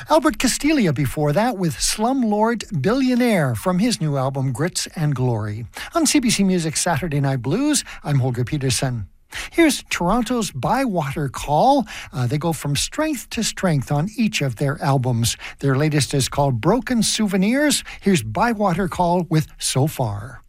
Albert Castiglia before that with Slumlord Billionaire from his new album Grits and Glory. On CBC Music Saturday Night Blues, I'm Holger Peterson. Here's Toronto's Bywater Call. They go from strength to strength on each of their albums. Their latest is called Broken Souvenirs. Here's Bywater Call with So Far.